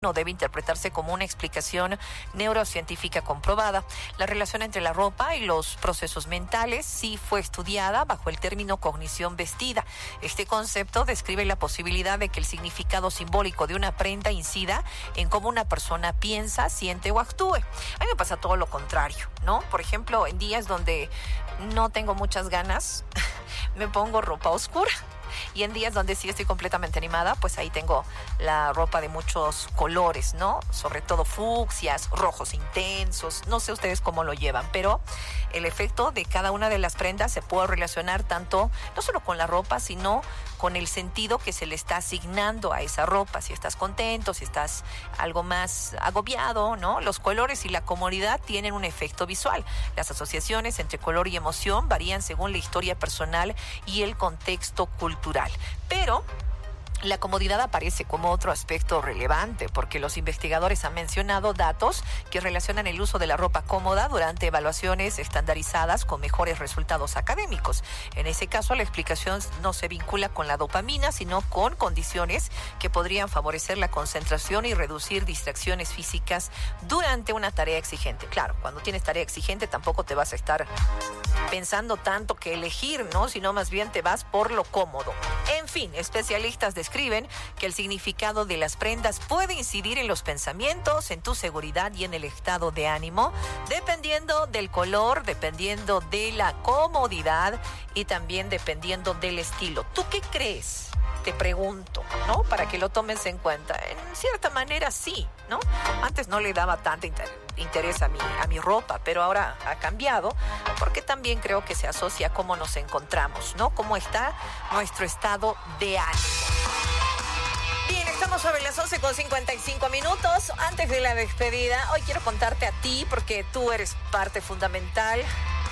no debe interpretarse como una explicación neurocientífica comprobada. La relación entre la ropa y los procesos mentales sí fue estudiada bajo el término cognición vestida. Este concepto describe la posibilidad de que el significado simbólico de una prenda incida en cómo una persona piensa, siente o actúe. A mí me pasa todo lo contrario, ¿no? Por ejemplo, en días donde no tengo muchas ganas, me pongo ropa oscura. Y en días donde sí estoy completamente animada, pues ahí tengo la ropa de muchos colores, ¿no? Sobre todo fucsias, rojos intensos. No sé ustedes cómo lo llevan, pero el efecto de cada una de las prendas se puede relacionar tanto, no solo con la ropa, sino con el sentido que se le está asignando a esa ropa. Si estás contento, si estás algo más agobiado, ¿no? Los colores y la comodidad tienen un efecto visual. Las asociaciones entre color y emoción varían según la historia personal y el contexto cultural. Pero la comodidad aparece como otro aspecto relevante porque los investigadores han mencionado datos que relacionan el uso de la ropa cómoda durante evaluaciones estandarizadas con mejores resultados académicos. En ese caso, la explicación no se vincula con la dopamina, sino con condiciones que podrían favorecer la concentración y reducir distracciones físicas durante una tarea exigente. Claro, cuando tienes tarea exigente tampoco te vas a estar pensando tanto que elegir, ¿no? Sino más bien te vas por lo cómodo. En fin, especialistas describen que el significado de las prendas puede incidir en los pensamientos, en tu seguridad y en el estado de ánimo, dependiendo del color, dependiendo de la comodidad y también dependiendo del estilo. ¿Tú qué crees? Te pregunto, ¿no? Para que lo tomes en cuenta. En cierta manera sí, ¿no? Antes no le daba tanto interés a mi ropa, pero ahora ha cambiado, porque también creo que se asocia a cómo nos encontramos, ¿no? Cómo está nuestro estado de ánimo. Bien, estamos sobre las 11:55. Antes de la despedida, hoy quiero contarte a ti, porque tú eres parte fundamental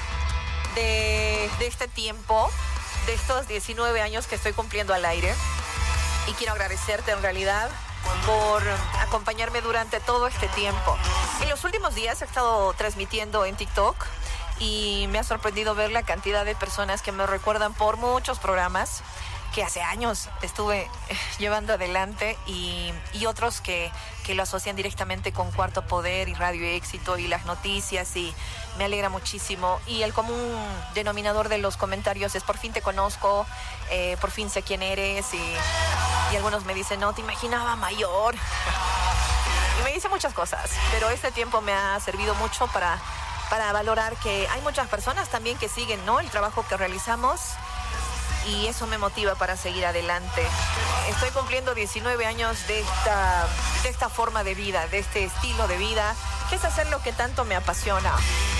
de este tiempo, de estos 19 años que estoy cumpliendo al aire. Y quiero agradecerte en realidad por acompañarme durante todo este tiempo. En los últimos días he estado transmitiendo en TikTok y me ha sorprendido ver la cantidad de personas que me recuerdan por muchos programas que hace años estuve llevando adelante y otros que lo asocian directamente con Cuarto Poder y Radio Éxito y las noticias, y me alegra muchísimo. Y el común denominador de los comentarios es: por fin te conozco, por fin sé quién eres, y algunos me dicen: no, te imaginaba mayor. Y me dicen muchas cosas, pero este tiempo me ha servido mucho para valorar que hay muchas personas también que siguen, ¿no?, el trabajo que realizamos. Y eso me motiva para seguir adelante. Estoy cumpliendo 19 años de esta forma de vida, de este estilo de vida, que es hacer lo que tanto me apasiona.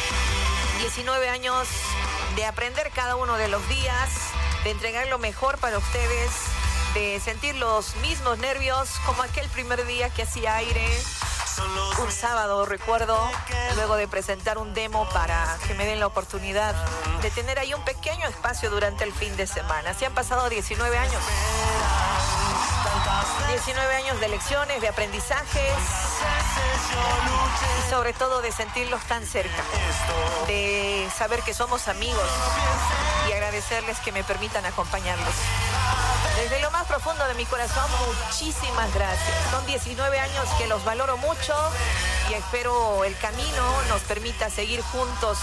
19 años de aprender cada uno de los días, de entregar lo mejor para ustedes, de sentir los mismos nervios como aquel primer día que hacía aire. Un sábado, recuerdo, luego de presentar un demo para que me den la oportunidad de tener ahí un pequeño espacio durante el fin de semana. Así han pasado 19 años. 19 años de lecciones, de aprendizajes y sobre todo de sentirlos tan cerca, de saber que somos amigos y agradecerles que me permitan acompañarlos. Desde lo más profundo de mi corazón, muchísimas gracias. Son 19 años que los valoro mucho y espero el camino nos permita seguir juntos